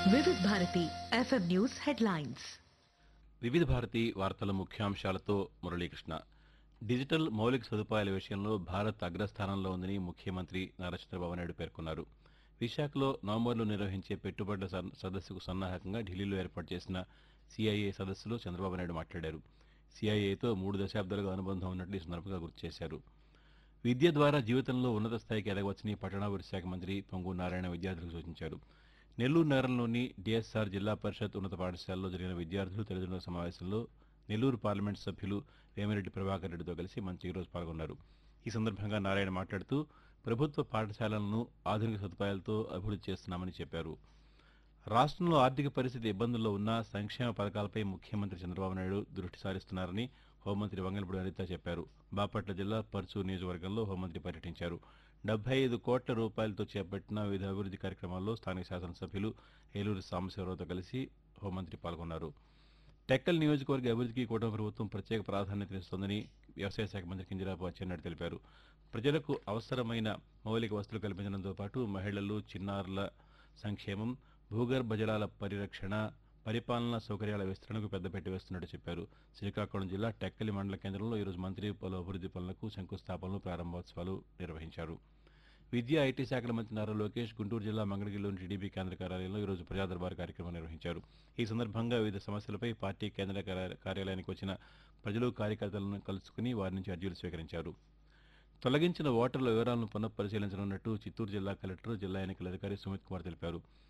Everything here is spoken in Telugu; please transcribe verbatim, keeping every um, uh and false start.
Vividh Bharati FM news headlines. వివిధ భారతి వార్తల ముఖ్యాంశాలతో మురళీకృష్ణ. డిజిటల్ మౌలిక సదుపాయాల విషయంలో భారత్ అగ్రస్థానంలో ఉందని ముఖ్యమంత్రి నారా చంద్రబాబు నాయుడు పేర్కొన్నారు. విశాఖలో నవంబర్లో నిర్వహించే పెట్టుబడుల సన్- సదస్సుకు సన్నాహకంగా ఢిల్లీలో ఏర్పాటు చేసిన సీఐఏ సదస్సులో చంద్రబాబు నాయుడు మాట్లాడారు. సీఐఏతో మూడు దశాబ్దాలుగా అనుబంధం ఉన్నట్లు ఈ సందర్భంగా గుర్తు చేశారు. విద్య ద్వారా జీవితంలో ఉన్నత స్థాయికి ఎదగవచ్చని పట్టణాభివృద్ధి శాఖ మంత్రి పొంగు నారాయణ విద్యార్థులకు సూచించారు. నెల్లూరు నగరంలోని డిఎస్ఆర్ జిల్లా పరిషత్ ఉన్నత పాఠశాలలో జరిగిన విద్యార్థులు తల్లిదండ్రుల సమావేశంలో నెల్లూరు పార్లమెంటు సభ్యులు వేమిరెడ్డి ప్రభాకర్ రెడ్డితో కలిసి మంత్రి ఈరోజు పాల్గొన్నారు. ఈ సందర్భంగా నారాయణ మాట్లాడుతూ ప్రభుత్వ పాఠశాలలను ఆధునిక సదుపాయాలతో అభివృద్ధి చేస్తున్నామని చెప్పారు. రాష్ట్రంలో ఆర్థిక పరిస్థితి ఇబ్బందుల్లో ఉన్న సంక్షేమ పథకాలపై ముఖ్యమంత్రి చంద్రబాబు నాయుడు దృష్టి సారిస్తున్నారని హోంమంత్రి వంగలపూడి అనిత చెప్పారు. బాపట్ల జిల్లా పర్చూరు నియోజకవర్గంలో హోంమంత్రి పర్యటించారు. డెబ్బై ఐదు కోట్ల రూపాయలతో చేపట్టిన వివిధ అభివృద్ధి కార్యక్రమాల్లో స్థానిక శాసనసభ్యులు ఏలూరు సాంబశివరావుతో కలిసి హోంమంత్రి పాల్గొన్నారు. టెక్కల్ నియోజకవర్గ అభివృద్ధికి కూటమి ప్రభుత్వం ప్రత్యేక ప్రాధాన్యతనిస్తోందని వ్యవసాయ శాఖ మంత్రి కింజరాపు అచ్చెన్నాయుడు తెలిపారు. ప్రజలకు అవసరమైన మౌలిక వసతులు కల్పించడంతో పాటు మహిళలు, చిన్నారుల సంక్షేమం, భూగర్భ జలాల పరిరక్షణ, పరిపాలనా సౌకర్యాల విస్తరణకు పెద్దపీట వేస్తున్నట్టు చెప్పారు. శ్రీకాకుళం జిల్లా టెక్కలి మండల కేంద్రంలో ఈరోజు మంత్రి పలు అభివృద్ధి పనులకు శంకుస్థాపనలు, ప్రారంభోత్సవాలు నిర్వహించారు. విద్యా ఐటీ శాఖల మంత్రి నారా లోకేష్ గుంటూరు జిల్లా మంగళగిరిలోని టీడీపీ కేంద్ర కార్యాలయంలో ఈరోజు ప్రజా దర్బార్ కార్యక్రమం నిర్వహించారు. ఈ సందర్భంగా వివిధ సమస్యలపై పార్టీ కేంద్ర కార్య- కార్యాలయానికి వచ్చిన ప్రజలు, కార్యకర్తలను కలుసుకుని వారి నుంచి అర్జీలు స్వీకరించారు. తొలగించిన ఓటర్ల వివరాలను పునఃపరిశీలించనున్నట్టు చిత్తూరు జిల్లా కలెక్టర్, జిల్లా ఎన్నికల అధికారి సుమిత్ కుమార్ తెలిపారు.